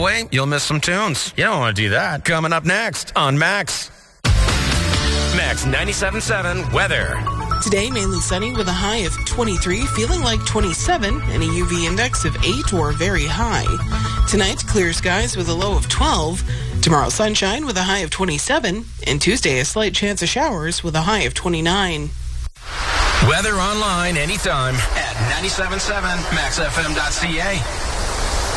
away, you'll miss some tunes. You don't want to do that. Coming up next on Max. Max 97.7 weather. Today, mainly sunny with a high of 23, feeling like 27, and a UV index of 8 or very high. Tonight, clear skies with a low of 12. Tomorrow, sunshine with a high of 27. And Tuesday, a slight chance of showers with a high of 29. Weather online anytime at 97.7maxfm.ca.